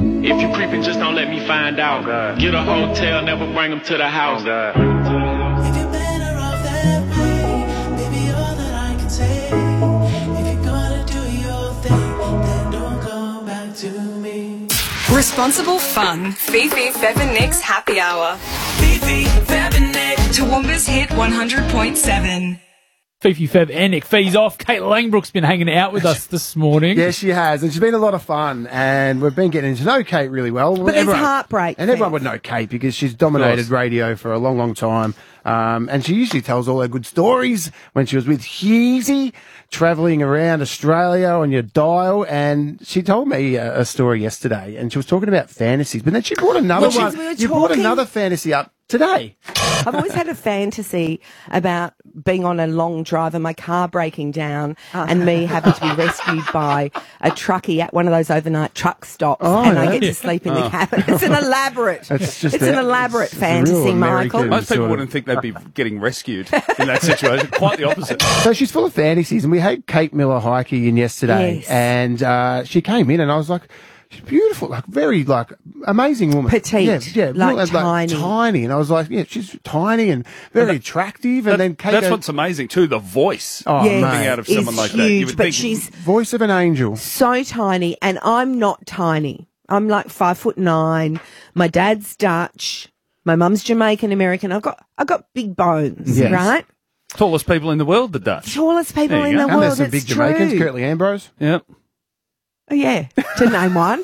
If you creeping, just don't let me find out. Oh, get a hotel, never bring them to the house. Oh, if you're better off that way, baby, all that I can say. If you're gonna do your thing, then don't come back to me. Responsible fun. Fifi, Fev and Nick's Happy Hour. Fifi, Fev and Nick. Toowoomba's Hit 100.7. Fifi, Fev and Nick. Fee's off. Kate Langbrook's been hanging out with us this morning. Yeah, she has, and she's been a lot of fun, and we've been getting to know Kate really well. But there's heartbreak. And everyone would know Kate because she's dominated radio for a long, long time. And she usually tells all her good stories when she was with Hughesy, travelling around Australia on your dial. And she told me a story yesterday, and she was talking about fantasies. But then she brought another one. You brought another fantasy up today. I've always had a fantasy about being on a long drive and my car breaking down and me having to be rescued by a truckie at one of those overnight truck stops, and I get to sleep in the cabin. It's an elaborate, fantasy, Michael. Most people wouldn't think they'd be getting rescued in that situation. Quite the opposite. So she's full of fantasies, and we had Kate Miller-Heidke in yesterday, and she came in, and I was like, she's beautiful, like very, like, amazing woman. Petite, yeah, like tiny. Tiny. And I was like, yeah, she's tiny and very attractive. And then Kate... That's what's amazing, too, the voice coming out of someone like that. You would think she's... Voice of an angel. So tiny, and I'm not tiny. I'm like 5'9". My dad's Dutch. My mum's Jamaican American. I've got big bones, right? Tallest people in the world, the Dutch. Tallest people in the world, and there's some big Jamaicans, Curtly Ambrose. Yep. Oh, yeah, to name one.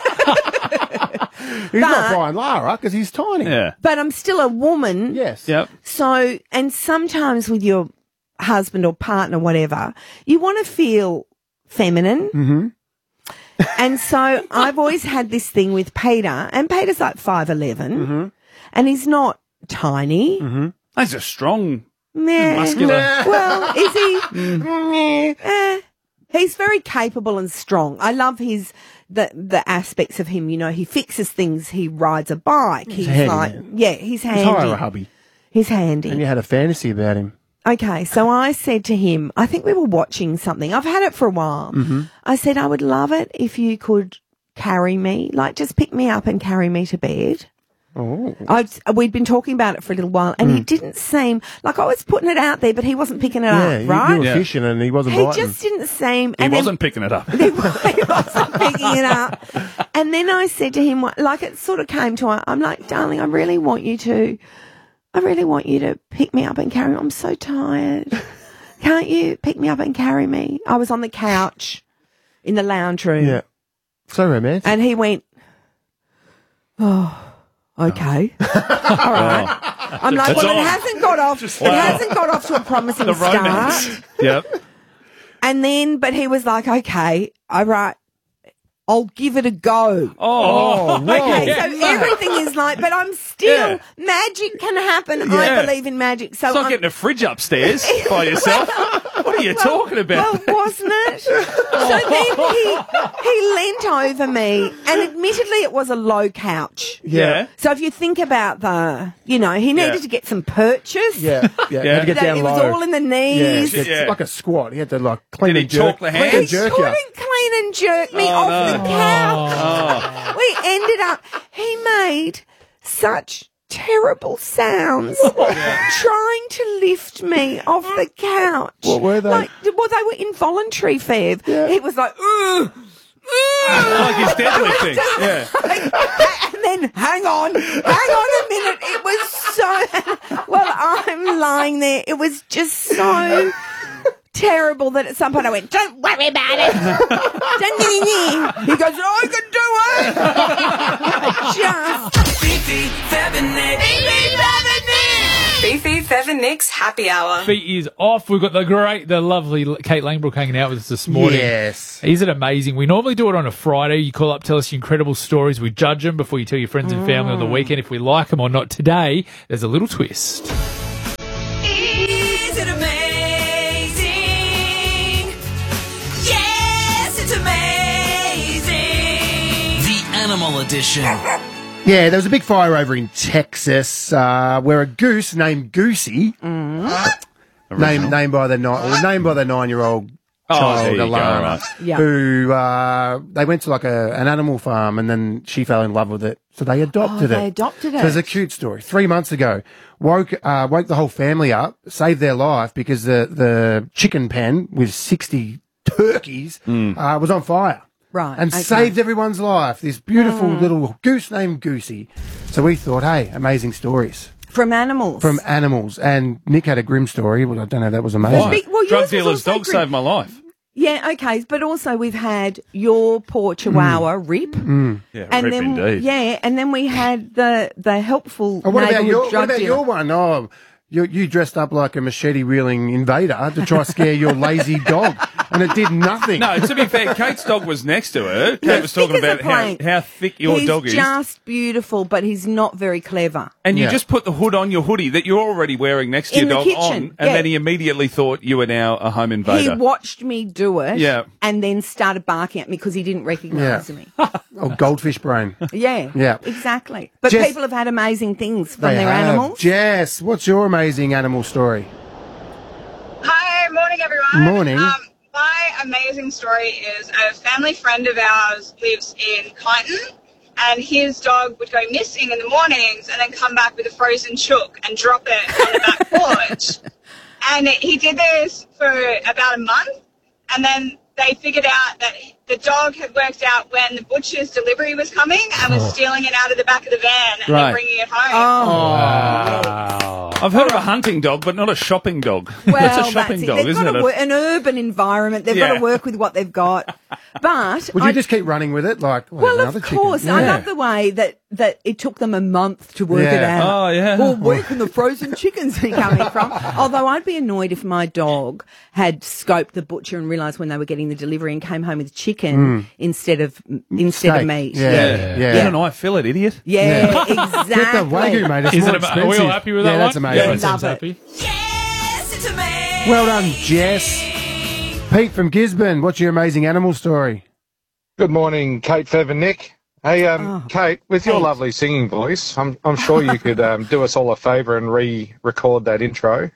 He's not Brian Lara because he's tiny. Yeah. But I'm still a woman. Yes. Yep. So, and sometimes with your husband or partner, whatever, you want to feel feminine. Mm-hmm. And so I've always had this thing with Peter, and Peter's like 5'11", and he's not tiny. Mm-hmm. He's a strong, Meh. muscular. Well, is he? He's very capable and strong. I love the aspects of him. You know, he fixes things. He rides a bike. He's handy, like, man. yeah, he's handy. He's higher a hubby. He's handy. And you had a fantasy about him. Okay, so I said to him, I think we were watching something. I've had it for a while. Mm-hmm. I said, I would love it if you could carry me, like just pick me up and carry me to bed. Oh. We'd been talking about it for a little while, and he didn't seem like I was putting it out there, but he wasn't picking it up, right? You were fishing, and he wasn't He biting. just didn't seem. He wasn't picking it up. He wasn't picking it up. And then I said to him, like it sort of came to, I'm like, darling, I really want you to pick me up and carry me. I'm so tired. Can't you pick me up and carry me? I was on the couch in the lounge room. Yeah. So romantic. And he went, oh. Okay. All right. I'm like, well, it hasn't got off. It hasn't got off to a promising start. Yep. And then, but he was like, okay, all right, I'll give it a go. Oh, okay. So everything is like, but I'm still magic can happen. I believe in magic. So it's not getting a fridge upstairs by yourself. What are you talking about? Well, wasn't it? So then he leant over me, and admittedly it was a low couch. Yeah. So if you think about he needed to get some purchase. Yeah. He had to get down it low. was all in the knees. Yeah, it's like a squat. He had to like clean and jerk. Chalk the hands? Clean and jerk you. Couldn't clean and jerk me off the couch. We ended up, he made such terrible sounds trying to lift me off the couch. What were they? They were involuntary, Fev. Yeah. He was like, Like his deadlifting. Yeah. and then hang on a minute. It was so, well, I'm lying there. It was just so terrible that at some point I went, don't worry about it. He goes, I can do it. Just. Fifi, Fev and Nick. Fifi, Fev and Nick's Happy Hour. Feet is off. We've got the lovely Kate Langbrook hanging out with us this morning. Yes. Isn't it amazing? We normally do it on a Friday. You call up, tell us your incredible stories. We judge them before you tell your friends and family on the weekend if we like them or not. Today, there's a little twist. Is it amazing? Yes, it's amazing. The Animal Edition. Yeah, there was a big fire over in Texas where a goose named Goosey, named by the 9-year-old child, there you go, Alana, right. Yeah. who they went to like an animal farm, and then she fell in love with it, so they adopted it. They adopted it. So it's a cute story. 3 months ago, woke the whole family up, saved their life because the chicken pen with 60 turkeys was on fire. Right, And okay. saved everyone's life. This beautiful little goose named Goosey. So we thought, hey, amazing stories From animals. from animals. And Nick had a grim story. Well, I don't know, that was amazing. Big- well, yours Drug was dealer's also dog grim. saved my life. Yeah, okay, but also we've had your poor Chihuahua, Rip. Yeah, And rip then, indeed. yeah, and then we had the helpful Oh, what about neighbourhood drug dealer. your one? Oh, you dressed up like a machete-wielding invader to try to scare your lazy dog, and it did nothing. No, to be fair, Kate's dog was next to her. Kate was talking thick as a about plank. how thick your he's dog is. just beautiful, but he's not very clever. And you Yeah. just put the hood on your hoodie that you're already wearing next to In your the dog kitchen, on, and yeah. then he immediately thought you were now a home He invader. watched me do it, Yeah. and then started barking at me because he didn't recognise Yeah. me. Oh, goldfish brain. Yeah, Yeah. exactly. But Jess- people have had amazing things from They their have. animals. Jess, what's your amazing animal story? Hi, morning everyone. Morning. My amazing story is a family friend of ours lives in Kyneton, and his dog would go missing in the mornings and then come back with a frozen chook and drop it on the back porch. And he did this for about a month, and then they figured out that the dog had worked out when the butcher's delivery was coming and was stealing it out of the back of the van and Right. then bringing it home. I've heard of a hunting dog, but not a shopping dog. Well, that's a shopping it. dog, They've isn't got it? to an urban environment. They've got Yeah. to work with what they've got. But Would you just keep running with it? Like, well, another of course, chicken? I Yeah. love the way that it took them a month to work it Yeah. out. Oh, yeah. Well, where can the frozen chickens be coming from? Although I'd be annoyed if my dog had scoped the butcher and realised when they were getting the delivery and came home with chicken instead of Steak. meat. Yeah. Get an eye fillet, idiot. Yeah, exactly. Get the Wagyu, mate. It's Is more it? Are we expensive. all happy with yeah, that that's one? amazing. Yeah, Love sounds it. happy. Yes, it's amazing. Well done, Jess. Pete from Gisborne, what's your amazing animal story? Good morning, Kate, Fev, and Nick. Hey, Kate, with your Kate. lovely singing voice, I'm sure you could do us all a favour and re-record that intro.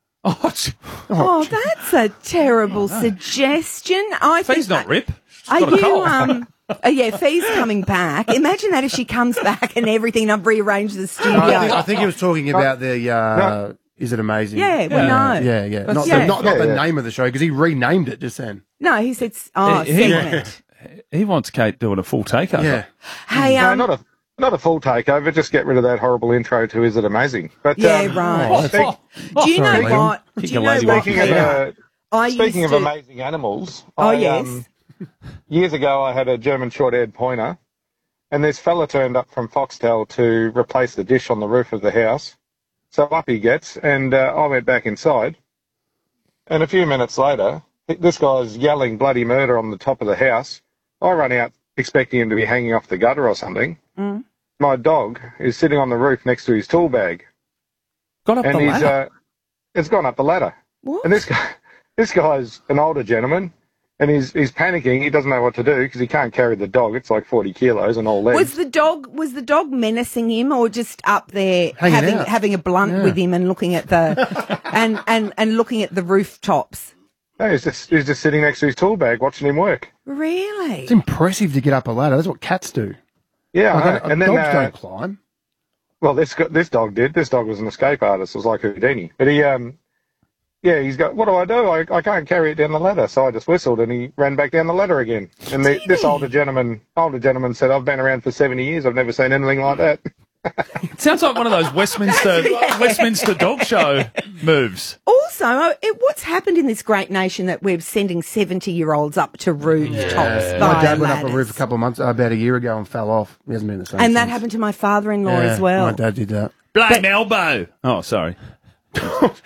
Oh, that's a terrible suggestion. I think Fee's not Rip. She's Are got a you, cold. yeah, Fee's coming back. Imagine that if she comes back and everything, I've rearranged the studio. I think he was talking about the, Is It Amazing? Yeah, well, no. Yeah. Not, Yeah. not Yeah, the yeah. name of the show, because he renamed it just then. No, he said, He- segment. He wants Kate doing a full takeover. Yeah. Hey, No, not a full takeover, just get rid of that horrible intro to Is It Amazing? But yeah, right. Do you know sorry, what? Kick Do you a know lady what? off. Speaking of to- amazing animals, Oh, yes. Years ago I had a German short-haired pointer, and this fella turned up from Foxtel to replace the dish on the roof of the house. So up he gets, and I went back inside, and a few minutes later, this guy's yelling bloody murder on the top of the house. I run out expecting him to be hanging off the gutter or something. My dog is sitting on the roof next to his tool bag, Got up and the ladder. it's gone up the ladder. What? And this guy's an older gentleman, and he's panicking. He doesn't know what to do because he can't carry the dog. It's like 40 kilos and all legs. Was the dog menacing him, or just up there Hanging out. having a blunt with him and looking at the and looking at the rooftops? No, he's just sitting next to his tool bag watching him work. Really? It's impressive to get up a ladder. That's what cats do. Yeah, I Like, know. And then dogs don't climb. well, this dog did. This dog was an escape artist. It was like Houdini. But he's got. What do? I can't carry it down the ladder. So I just whistled, and he ran back down the ladder again. And this older gentleman said, "I've been around for 70 years. I've never seen anything like that." Sounds like one of those Westminster dog show moves. Also, what's happened in this great nation that we're sending 70-year-olds up to rooftops? My dad went up a ladders? roof about a year ago and fell off. He hasn't been the same And that since. happened to my father-in-law Yeah, as well. My dad did that. Blame elbow. Oh, sorry. You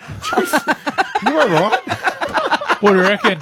all right? What do you reckon?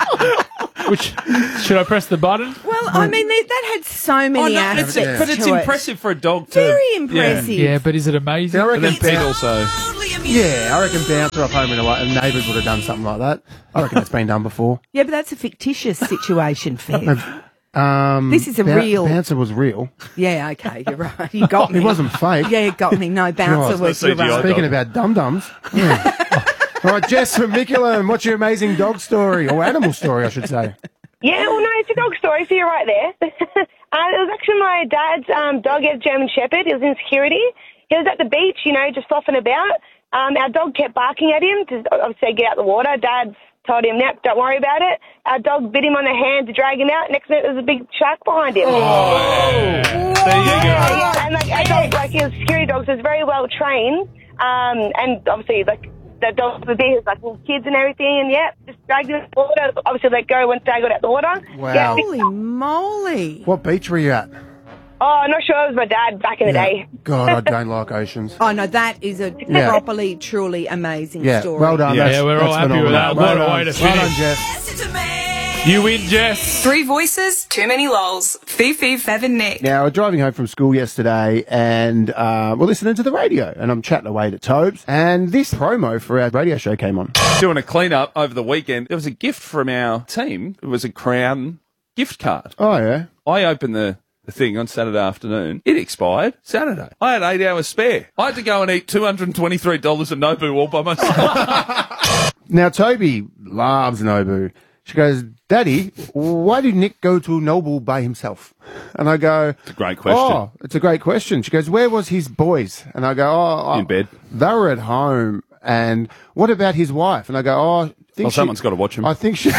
Should I press the button? Well, I mean, that had so many aspects but it's to it. impressive for a dog to... Very impressive. Yeah, but is it amazing? I And reckon then Pete also... Yeah, I reckon Bouncer off home and neighbours would have done something like that. I reckon that's been done before. Yeah, but that's a fictitious situation, Fev. This is a Boun- real... Bouncer was real. Yeah, okay, you're right. You got me. It wasn't fake. Yeah, you got me. No, Bouncer Right. was... That's you're CGI. right. Speaking about dum-dums. Yeah. All right, Jess from Mickleham, what's your amazing dog story, or animal story, I should say? Yeah, well, no, it's a dog story, so you're right there. It was actually my dad's dog, a German Shepherd. He was in security. He was at the beach, just flopping about. Our dog kept barking at him to obviously get out the water. Dad told him, "Nope, don't worry about it." Our dog bit him on the hand to drag him out. Next minute, there was a big shark behind him. Oh, there you go. Yeah, and our dog, he was a security dog, so it's very well trained. And obviously, the dog was there, with kids and everything, and just dragged him in the water. Obviously, let go once Dad got out the water. Wow. Yeah, Holy moly. What beach were you at? Oh, I'm not sure. It was my dad back in the day. God, I don't like oceans. Oh, no, that is a properly, truly amazing story. Well done. Yeah, we're all happy with that. What a way to Well done, finish. Jess. You win, Jess. 3 voices, too many lols. Fifi, Fev and Nick. Now, we're driving home from school yesterday and we're listening to the radio and I'm chatting away to Tobes and this promo for our radio show came on. Doing a clean-up over the weekend. There was a gift from our team. It was a Crown gift card. Oh, yeah? I opened the thing on Saturday afternoon. It expired Saturday. I had 8 hours spare. I had to go and eat $223 of Nobu all by myself. Now, Toby loves Nobu. She goes, Daddy, why did Nick go to Nobu by himself? And I go, It's a great question. Oh, it's a great question. She goes, where was his boys? And I go, In bed. They were at home. And what about his wife? And I go, Someone's got to watch him. I think she...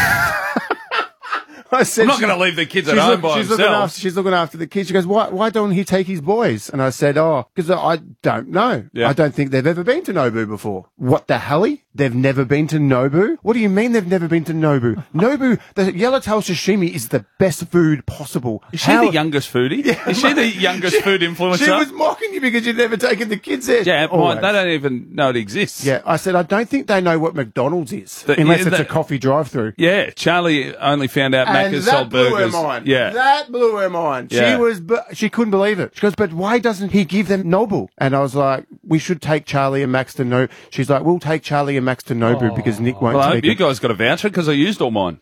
I said, I'm not going to leave the kids at home by themselves. She's looking after the kids. She goes, why don't he take his boys? And I said, because I don't know. Yeah. I don't think they've ever been to Nobu before. What the helly? They've never been to Nobu? What do you mean they've never been to Nobu? Nobu, the yellowtail sashimi is the best food possible. Is she the youngest foodie? Yeah, is she the youngest food influencer? She was mocking you because you've never taken the kids there. Yeah, Always. they don't even know it exists. Yeah, I said, I don't think they know what McDonald's is, unless it's a coffee drive-through. Yeah, Charlie only found out Macca's sold burgers. Blew her mind. Yeah. That blew her mind. Yeah. She couldn't believe it. She goes, but why doesn't he give them Nobu? And I was like, we should take Charlie and Max to Nobu. She's like, we'll take Charlie and Max to Nobu because Nick won't Well, I hope take you it. guys got a voucher because I used all mine.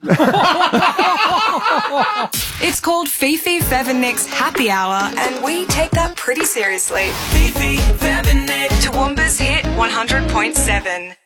It's called Fifi, Fev and Nick's Happy Hour, and we take that pretty seriously. Fifi, Fev and Nick. Toowoomba's Hit 100.7.